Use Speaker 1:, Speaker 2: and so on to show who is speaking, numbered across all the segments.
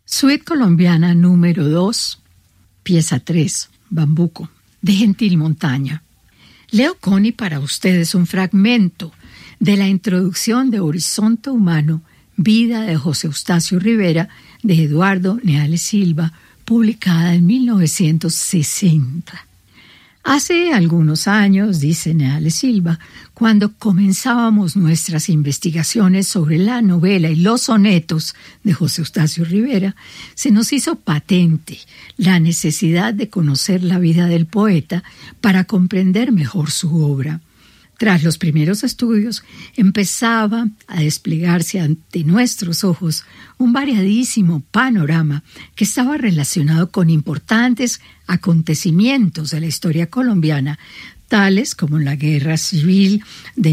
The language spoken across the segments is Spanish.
Speaker 1: Suite colombiana número 2, pieza 3, Bambuco, de Gentil Montaña. Leo Coni para ustedes un fragmento de la introducción de Horizonte Humano, vida de José Eustacio Rivera, de Eduardo Neales Silva, publicada en 1960. Hace algunos años, dice Neales Silva, cuando comenzábamos nuestras investigaciones sobre la novela y los sonetos de José Eustacio Rivera, se nos hizo patente la necesidad de conocer la vida del poeta para comprender mejor su obra. Tras los primeros estudios, empezaba a desplegarse ante nuestros ojos un variadísimo panorama que estaba relacionado con importantes acontecimientos de la historia colombiana, tales como la Guerra Civil de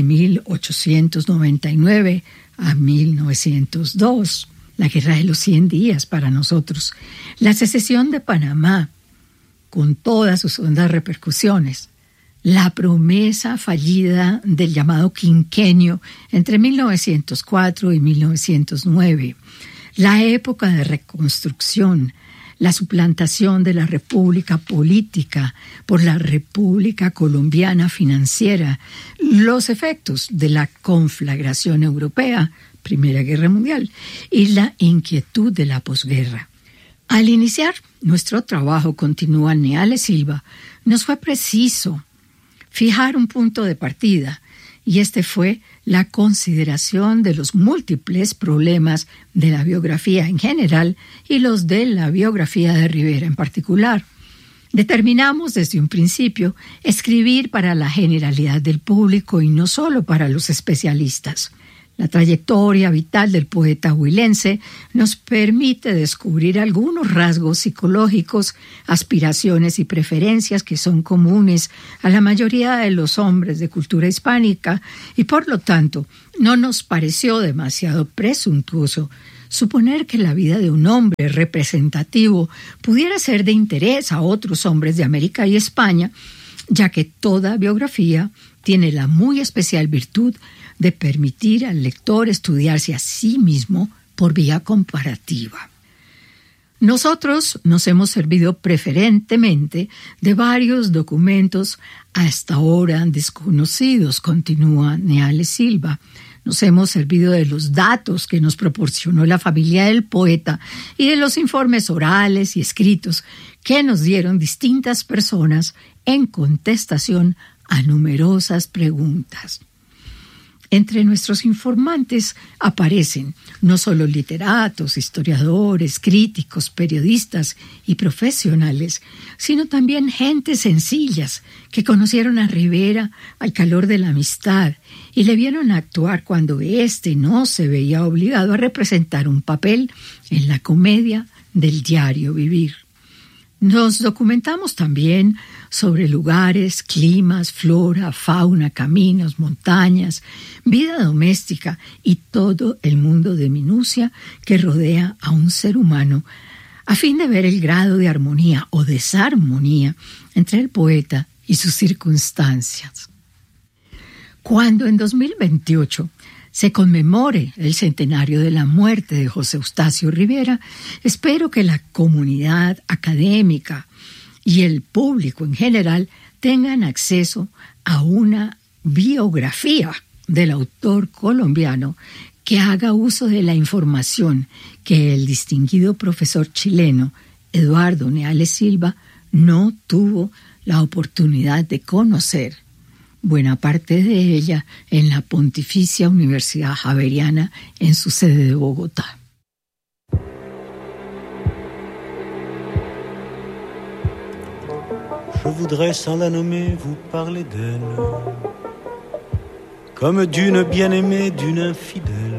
Speaker 1: 1899 a 1902, la Guerra de los 100 días para nosotros, la secesión de Panamá, con todas sus hondas repercusiones, la promesa fallida del llamado quinquenio entre 1904 y 1909, la época de reconstrucción, la suplantación de la República Política por la República Colombiana Financiera, los efectos de la conflagración europea, Primera Guerra Mundial, y la inquietud de la posguerra. Al iniciar nuestro trabajo, continúa Neales Silva, nos fue preciso fijar un punto de partida, y este fue la consideración de los múltiples problemas de la biografía en general y los de la biografía de Rivera en particular. Determinamos desde un principio escribir para la generalidad del público y no solo para los especialistas. La trayectoria vital del poeta huilense nos permite descubrir algunos rasgos psicológicos, aspiraciones y preferencias que son comunes a la mayoría de los hombres de cultura hispánica y por lo tanto no nos pareció demasiado presuntuoso suponer que la vida de un hombre representativo pudiera ser de interés a otros hombres de América y España, ya que toda biografía tiene la muy especial virtud de permitir al lector estudiarse a sí mismo por vía comparativa. Nosotros nos hemos servido preferentemente de varios documentos hasta ahora desconocidos, continúa Neales Silva. Nos hemos servido de los datos que nos proporcionó la familia del poeta y de los informes orales y escritos que nos dieron distintas personas en contestación a numerosas preguntas. Entre nuestros informantes aparecen no solo literatos, historiadores, críticos, periodistas y profesionales, sino también gentes sencillas que conocieron a Rivera al calor de la amistad y le vieron actuar cuando éste no se veía obligado a representar un papel en la comedia del diario vivir. Nos documentamos también sobre lugares, climas, flora, fauna, caminos, montañas, vida doméstica y todo el mundo de minucia que rodea a un ser humano, a fin de ver el grado de armonía o desarmonía entre el poeta y sus circunstancias. Cuando en 2028 se conmemore el centenario de la muerte de José Eustacio Rivera, espero que la comunidad académica y el público en general tengan acceso a una biografía del autor colombiano que haga uso de la información que el distinguido profesor chileno Eduardo Neales Silva no tuvo la oportunidad de conocer, buena parte de ella en la Pontificia Universidad Javeriana en su sede de Bogotá.
Speaker 2: Je voudrais sans la nommer vous parler d'elle, comme d'une bien-aimée, d'une infidèle,